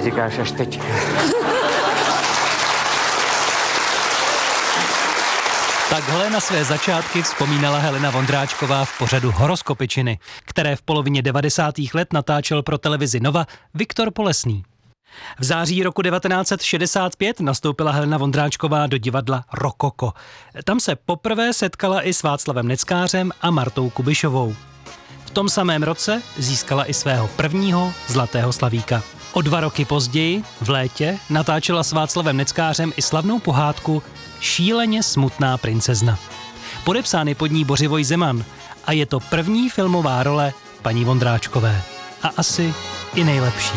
říkáš až teď. Takhle na své začátky vzpomínala Helena Vondráčková v pořadu Horoskopičiny, které v polovině 90. let natáčel pro televizi Nova Viktor Polesný. V září roku 1965 nastoupila Helena Vondráčková do divadla Rokoko. Tam se poprvé setkala i s Václavem Neckářem a Martou Kubišovou. V tom samém roce získala i svého prvního Zlatého slavíka. O 2 roky později, v létě, natáčela s Václavem Neckářem i slavnou pohádku Šíleně smutná princezna. Podepsán je pod ní Bořivoj Zeman a je to první filmová role paní Vondráčkové. A asi i nejlepší.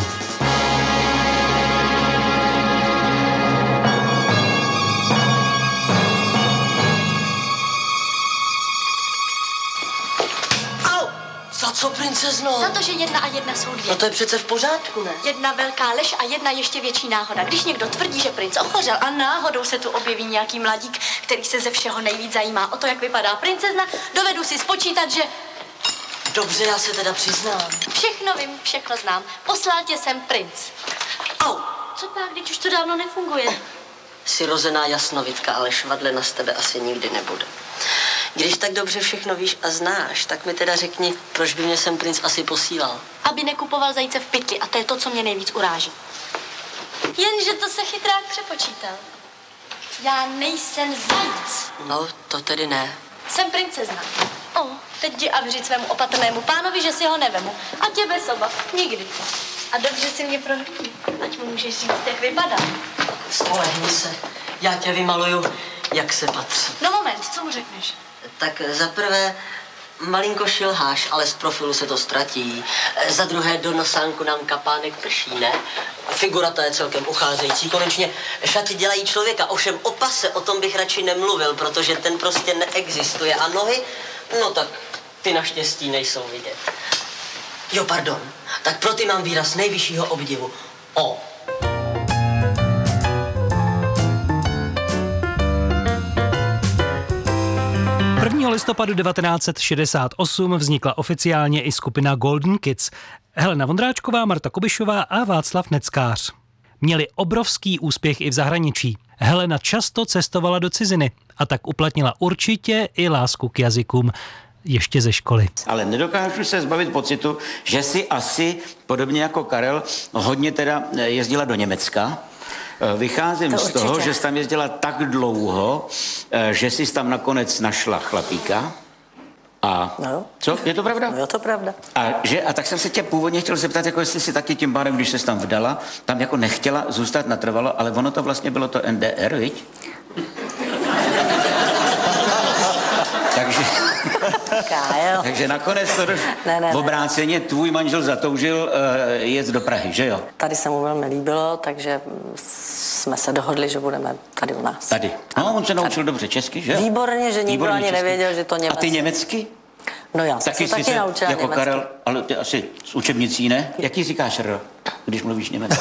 Za co, princezno? Za to, že 1 a 1 jsou 2. No to je přece v pořádku, ne? 1 velká lež a 1 ještě větší náhoda. Když někdo tvrdí, že princ ochořel a náhodou se tu objeví nějaký mladík, který se ze všeho nejvíc zajímá o to, jak vypadá princezna, dovedu si spočítat, že... Dobře, já se teda přiznám. Všechno vím, všechno znám. Poslal tě sem princ. Au! Co pak, když už to dávno nefunguje? Jsi rozená jasnovidka, ale švadlena z tebe asi nikdy nebude. Když tak dobře všechno víš a znáš, tak mi teda řekni, proč by mě sem princ asi posílal. Aby nekupoval zajíce v pytli a to je to, co mě nejvíc uráží. Jenže to se chytrák přepočítal. Já nejsem zajíc. No, to tedy ne. Jsem princezna. Teď jdi a vyřiď svému opatrnému pánovi, že si ho nevemu. A tě bez obav. Nikdy. A dobře si mě prohlídí. Ať mu můžeš říct, jak vypadá. Spolehni se. Já tě vymaluju, jak se patří. No moment, co mu řekneš? Tak za prvé, malinko šilháš, ale z profilu se to ztratí. Za druhé, do nosánku nám kapánek prší, ne? Figura ta je celkem ucházející. Konečně šaty dělají člověka, ovšem o pase, o tom bych radši nemluvil, protože ten prostě neexistuje. A nohy, no tak ty naštěstí nejsou vidět. Jo, pardon. Tak pro ty mám výraz nejvyššího obdivu. 1. listopadu 1968 vznikla oficiálně i skupina Golden Kids. Helena Vondráčková, Marta Kubišová a Václav Neckář. Měli obrovský úspěch i v zahraničí. Helena často cestovala do ciziny a tak uplatnila určitě i lásku k jazykům. Ještě ze školy. Ale nedokážu se zbavit pocitu, že si asi, podobně jako Karel, hodně teda jezdila do Německa. Vycházím z toho, že jsi tam jezdila tak dlouho, že jsi tam nakonec našla chlapíka. A no. Co? Je to pravda? No, je to pravda. A tak jsem se tě původně chtěl zeptat, jako jestli si taky tím pádem, když se tam vdala, tam jako nechtěla zůstat natrvalo, ale ono to vlastně bylo to NDR, viď? Takže nakonec to v obráceně tvůj manžel zatoužil jet do Prahy, že jo? Tady se mu velmi líbilo, takže jsme se dohodli, že budeme tady u nás. Tady. No, on se naučil dobře česky, že? Výborně, že nikdo ani nevěděl, že to německy. A ty německy? No já jsem se taky naučila jako německy. Karel, ale ty asi z učebnicí, ne? Jaký říkáš R, když mluvíš německy?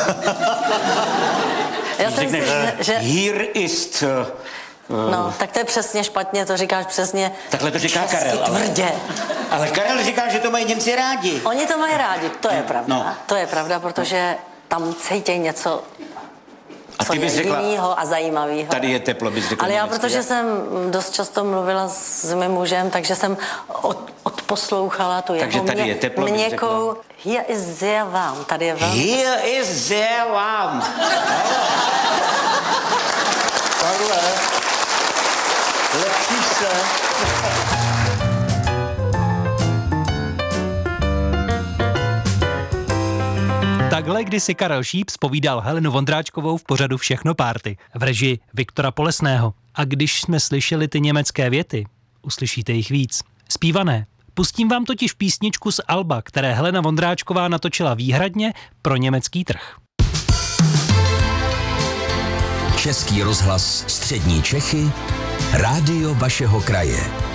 Já jsem řekneš, že... Hier ist... No, tak to je přesně špatně, to říkáš přesně. Takhle to říká Karel. Tvrdě. Ale Karel říká, že to mají Němci rádi. Oni to mají rádi, to je pravda. No. To je pravda, protože tam cítějí něco, a ty bys řekla, jinýho a zajímavého. Tady je teplo, bys řekla. Ale já, protože jsem dost často mluvila s mým mužem, takže jsem odposlouchala tu takže jeho tady je teplo, měkkou. Hier ist sehr warm. Tady je velmi. Hier ist sehr warm. Takhle. Lepší se. Takhle kdysi Karel Šíp zpovídal Helenu Vondráčkovou v pořadu Všechno párty v režii Viktora Polesného. A když jsme slyšeli ty německé věty, uslyšíte jich víc. Zpívané. Pustím vám totiž písničku z alba, které Helena Vondráčková natočila výhradně pro německý trh. Český rozhlas Střední Čechy, rádio vašeho kraje.